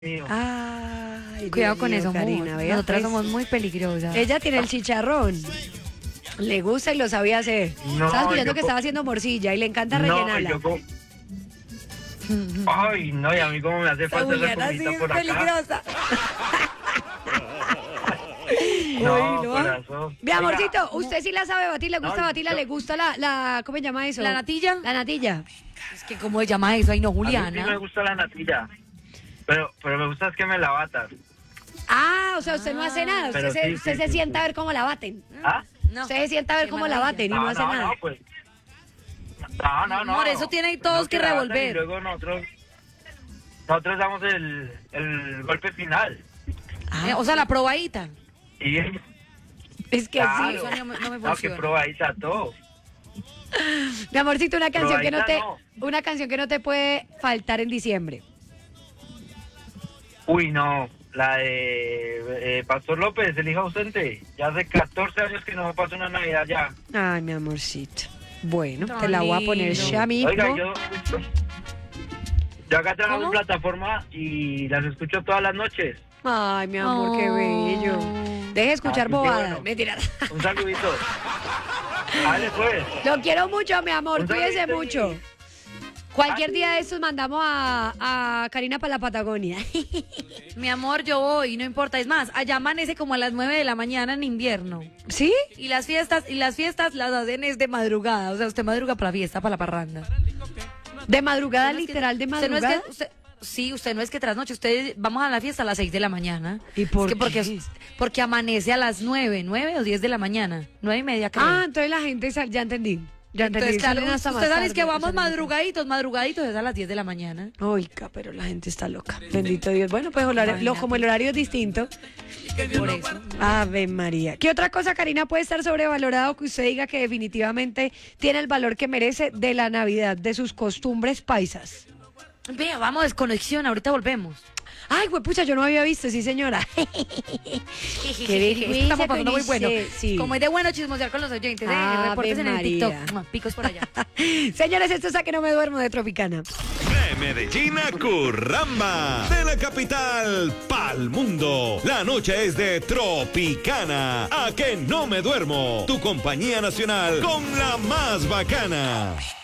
mío. Ay, Cuidado Dios con mío, eso, Karina, vea, nosotras pues. somos muy peligrosas. Ella tiene el chicharrón. Le gusta y lo sabía hacer. No, Estaba escuchando yo que estaba haciendo morcilla y le encanta No, rellenarla. Ay, no, y a mí como me hace Esta falta esa Juliana sí comidita es por acá. peligrosa. No, Ay, no. corazón. Mi amorcito, usted sí la sabe batir, le gusta No, batirla, yo- le gusta la ¿cómo se llama eso? ¿La natilla? La natilla. Es que cómo se llama eso, ay no, A mí sí me Juliana. gusta la natilla. Pero me gusta es que me la batas. Ah, o sea, usted no hace nada, usted, Pero se, sí, usted sí, se sí, sienta sí. a ver cómo la baten. ¿Ah? No. Usted se sienta a ver Qué cómo la maravilla. baten y no hace nada. No, pues. No. Por eso tienen todos que la baten revolver. Y luego nosotros damos el golpe final. O sea, la probadita. Y Es que Claro. sí. Eso no me no, que funciona. probadita todo. Mi amorcito, una canción que no te, Probadita una canción que no te puede faltar en diciembre. Uy, no. La de Pastor López, el hijo ausente. Ya hace 14 años que no me paso una Navidad ya. Ay, mi amorcito. Bueno, Tan te la voy a poner lindo. ya mismo. Oiga, yo acá trabajo ¿Cómo? en plataforma y las escucho todas las noches. Ay, mi amor, qué Oh. bello. Deje de escuchar Ah, qué bobadas. bueno. Mentira. Un saludito. Dale, pues. Lo quiero mucho, mi amor. Un Cuídese saludito mucho. Cualquier día de estos mandamos a Karina para la Patagonia. Mi amor, yo voy, no importa. Es más, allá amanece como a las 9 de la mañana en invierno. ¿Sí? Y las fiestas las hacen es de madrugada. O sea, usted madruga para la fiesta, para la parranda. De madrugada, Usted no es que- literal, de usted no es madrugada. que- sí, usted no es que trasnoche. Usted vamos a la fiesta a las 6 de la mañana. ¿Y por Es que qué? porque amanece a las 9 o 10 de la mañana. 9:30 creo. Ah, entonces la gente ya entendí. Ya entendí. Entonces, claro, Salen hasta usted más sabe tarde, que vamos salen más madrugaditos, es a las 10 de la mañana. tarde. Oiga, pero la gente está loca. Bendito Dios. Bueno, pues como el horario es distinto. Por eso. Ave María. ¿Qué otra cosa, Karina, puede estar sobrevalorado que usted diga que definitivamente tiene el valor que merece de la Navidad, de sus costumbres paisas? Vea, vamos, desconexión, ahorita volvemos. Ay, pucha, yo no había visto, sí, señora. Qué vergüenza Estamos pasando muy con bueno. usted, sí. Como es de bueno chismosear con los oyentes, Ave reportes en el María. TikTok. Picos por allá. Señores, esto es A Que No Me Duermo de Tropicana. De Medellín a Curramba, de la capital pa'l mundo. La noche es de Tropicana. A Que No Me Duermo, tu compañía nacional con la más bacana.